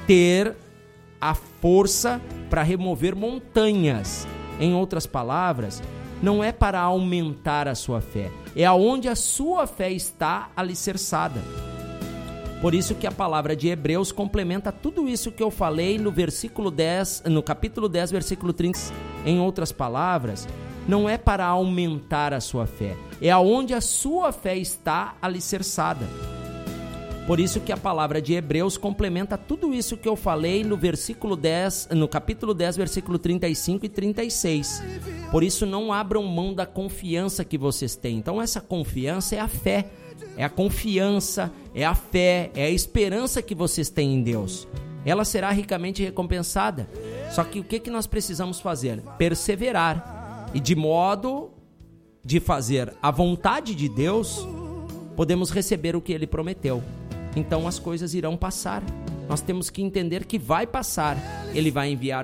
ter a força para remover montanhas. Em outras palavras, não é para aumentar a sua fé, é aonde a sua fé está alicerçada. Por isso que a palavra de Hebreus complementa tudo isso que eu falei no versículo 10, no capítulo 10, versículo 30. Em outras palavras, não é para aumentar a sua fé, é aonde a sua fé está alicerçada. Por isso que a palavra de Hebreus complementa tudo isso que eu falei no versículo 10, no capítulo 10, versículo 35 e 36. Por isso não abram mão da confiança que vocês têm. Então essa confiança é a fé, é a confiança, é a fé, é a esperança que vocês têm em Deus. Ela será ricamente recompensada. Só que o que nós precisamos fazer? Perseverar. E de modo de fazer a vontade de Deus, podemos receber o que Ele prometeu. Então as coisas irão passar. Nós temos que entender que vai passar. Ele vai enviar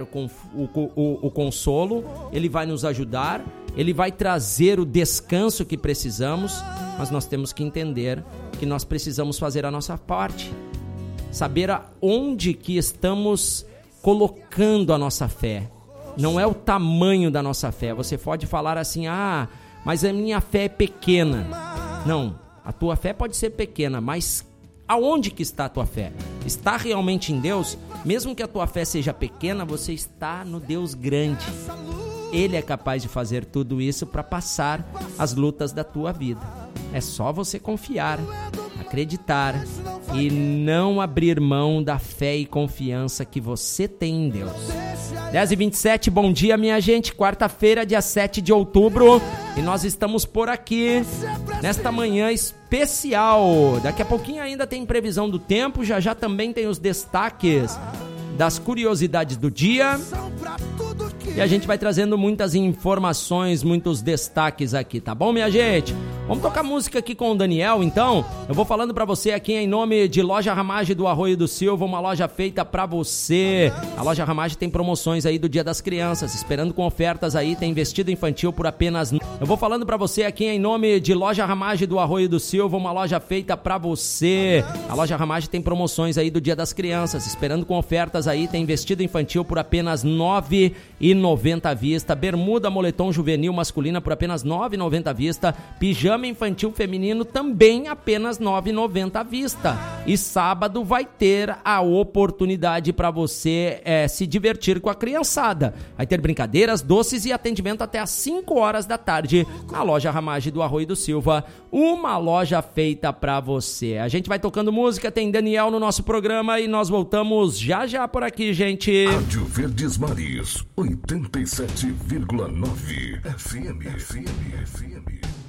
o consolo, Ele vai nos ajudar, Ele vai trazer o descanso que precisamos, mas nós temos que entender que nós precisamos fazer a nossa parte. Saber aonde que estamos colocando a nossa fé. Não é o tamanho da nossa fé. Você pode falar assim, mas a minha fé é pequena. Não, a tua fé pode ser pequena, mas aonde que está a tua fé? Está realmente em Deus? Mesmo que a tua fé seja pequena, você está no Deus grande. Ele é capaz de fazer tudo isso para passar as lutas da tua vida. É só você confiar, acreditar e não abrir mão da fé e confiança que você tem em Deus. 10h27, bom dia minha gente, quarta-feira, dia 7 de outubro, e nós estamos por aqui nesta manhã especial. Daqui a pouquinho ainda tem previsão do tempo, já também tem os destaques das curiosidades do dia. E a gente vai trazendo muitas informações, muitos destaques aqui, tá bom, minha gente? Vamos tocar música aqui com o Daniel, então. Eu vou falando pra você aqui em nome de Loja Ramage do Arroio do Silva, uma loja feita pra você. A Loja Ramage tem promoções aí do Dia das Crianças, esperando com ofertas aí, tem vestido infantil por apenas... Eu vou falando pra você aqui em nome de Loja Ramage do Arroio do Silva, uma loja feita pra você. A Loja Ramage tem promoções aí do Dia das Crianças, esperando com ofertas aí, tem vestido infantil por apenas R$ 9,90 à vista, bermuda moletom juvenil masculina por apenas R$ 9,90 à vista, pijama infantil feminino também apenas R$ 9,90 à vista. E sábado vai ter a oportunidade para você se divertir com a criançada. Vai ter brincadeiras, doces e atendimento até às 5 horas da tarde na Loja Ramage do Arroio do Silva, uma loja feita para você. A gente vai tocando música, tem Daniel no nosso programa e nós voltamos já por aqui, gente. Rádio Verdes Mares, 87,9 FM.